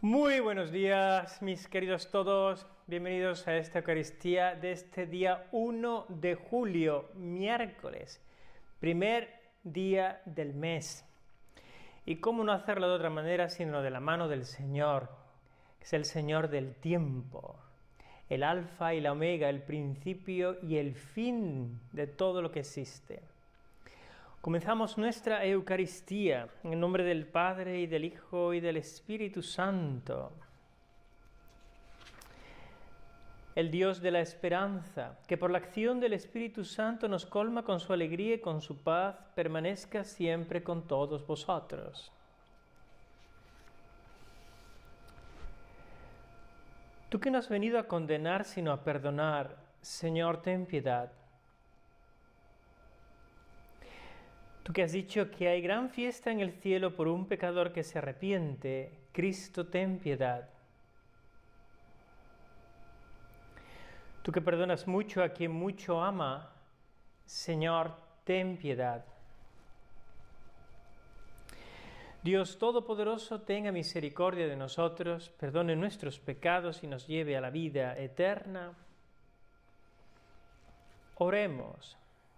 Muy buenos días, mis queridos todos. Bienvenidos a esta Eucaristía de este día 1 de julio, miércoles, primer día del mes. Y cómo no hacerlo de otra manera sino de la mano del Señor, que es el Señor del tiempo, el alfa y la omega, el principio y el fin de todo lo que existe. Comenzamos nuestra Eucaristía en el nombre del Padre y del Hijo y del Espíritu Santo. El Dios de la esperanza, que por la acción del Espíritu Santo nos colma con su alegría y con su paz, permanezca siempre con todos vosotros. Tú que no has venido a condenar sino a perdonar, Señor, ten piedad. Tú que has dicho que hay gran fiesta en el cielo por un pecador que se arrepiente, Cristo, ten piedad. Tú que perdonas mucho a quien mucho ama, Señor, ten piedad. Dios Todopoderoso, tenga misericordia de nosotros, perdone nuestros pecados y nos lleve a la vida eterna. Oremos.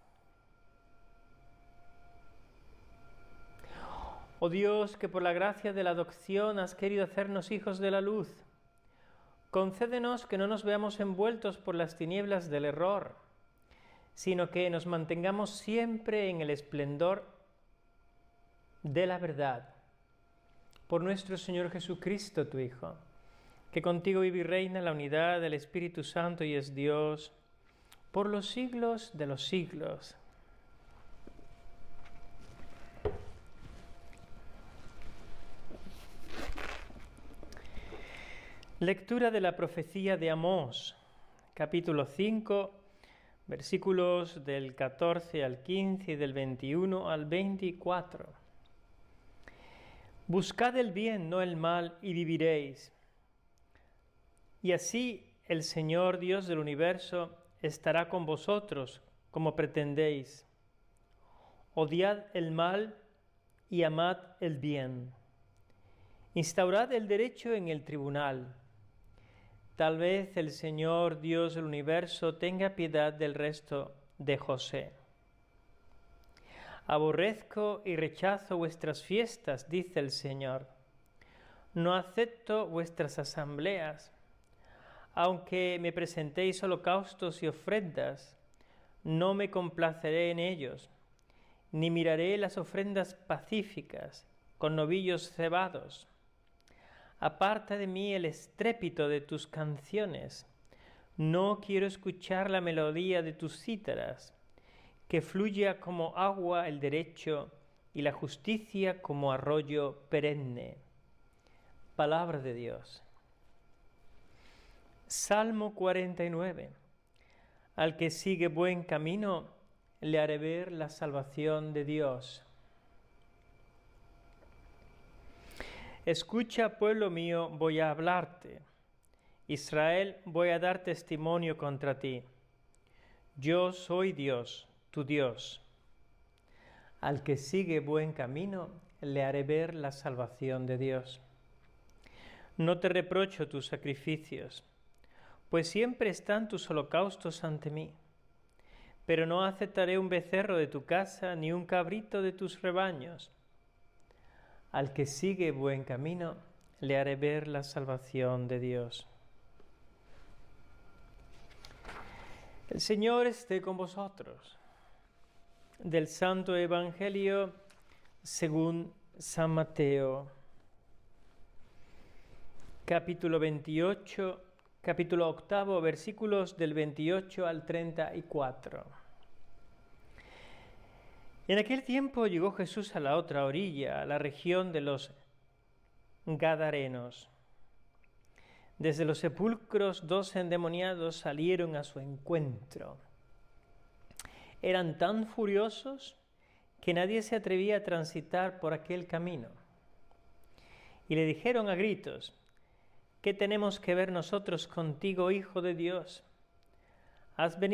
Oh Dios, que por la gracia de la adopción has querido hacernos hijos de la luz, concédenos que no nos veamos envueltos por las tinieblas del error, sino que nos mantengamos siempre en el esplendor de la verdad. Por nuestro Señor Jesucristo, tu Hijo, que contigo vive y reina en la unidad del Espíritu Santo y es Dios, por los siglos de los siglos. Lectura de la profecía de Amós, capítulo 5, versículos del 14 al 15 y del 21 al 24. Buscad el bien, no el mal, y viviréis. Y así el Señor Dios del universo estará con vosotros, como pretendéis. Odiad el mal y amad el bien. Instaurad el derecho en el tribunal. Tal vez el Señor Dios del universo tenga piedad del resto de José. Aborrezco y rechazo vuestras fiestas, dice el Señor. No acepto vuestras asambleas. Aunque me presentéis holocaustos y ofrendas, no me complaceré en ellos, ni miraré las ofrendas pacíficas con novillos cebados. Aparta de mí el estrépito de tus canciones. No quiero escuchar la melodía de tus cítaras. Que fluya como agua el derecho y la justicia como arroyo perenne. Palabra de Dios. Salmo 49. Al que sigue buen camino, le haré ver la salvación de Dios. Escucha, pueblo mío, voy a hablarte. Israel, voy a dar testimonio contra ti. Yo soy Dios, tu Dios. Al que sigue buen camino, le haré ver la salvación de Dios. No te reprocho tus sacrificios, pues siempre están tus holocaustos ante mí. Pero no aceptaré un becerro de tu casa, ni un cabrito de tus rebaños. Al que sigue buen camino, le haré ver la salvación de Dios. El Señor esté con vosotros. Del Santo Evangelio según San Mateo, capítulo 28, capítulo 8, versículos del 28 al 34. En aquel tiempo llegó Jesús a la otra orilla, a la región de los Gadarenos. Desde los sepulcros 2 endemoniados salieron a su encuentro. Eran tan furiosos que nadie se atrevía a transitar por aquel camino. Y le dijeron a gritos: ¿qué tenemos que ver nosotros contigo, Hijo de Dios? ¿Has venido